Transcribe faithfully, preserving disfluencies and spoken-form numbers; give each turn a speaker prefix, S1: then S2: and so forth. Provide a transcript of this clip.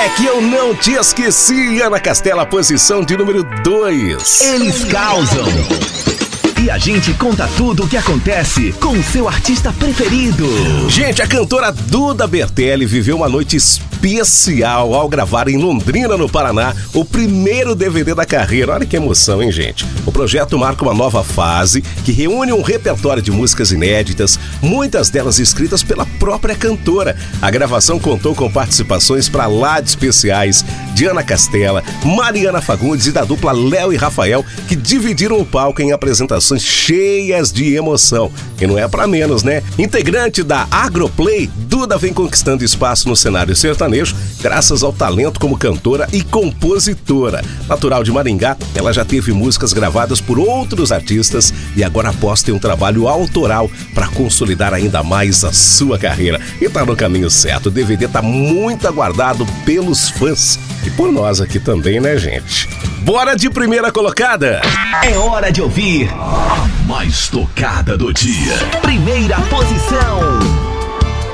S1: É que eu não te esqueci, Ana Castela, posição de número dois.
S2: Eles causam. E a gente conta tudo o que acontece com o seu artista preferido.
S1: Gente, a cantora Duda Bertelli viveu uma noite especial ao gravar em Londrina, no Paraná, o primeiro D V D da carreira. Olha que emoção, hein, gente? O projeto marca uma nova fase que reúne um repertório de músicas inéditas, muitas delas escritas pela própria cantora. A gravação contou com participações para lá de especiais de Ana Castela, Mariana Fagundes e da dupla Léo e Rafael, que dividiram o palco em apresentações cheias de emoção. E não é pra menos, né? Integrante da Agroplay, Duda vem conquistando espaço no cenário sertanejo graças ao talento como cantora e compositora. Natural de Maringá, ela já teve músicas gravadas por outros artistas e agora aposta em um trabalho autoral para consolidar ainda mais a sua carreira. E tá no caminho certo. O D V D tá muito aguardado pelos fãs e por nós aqui também, né, gente? Bora de primeira colocada!
S2: É hora de ouvir a mais tocada do dia. Primeira posição.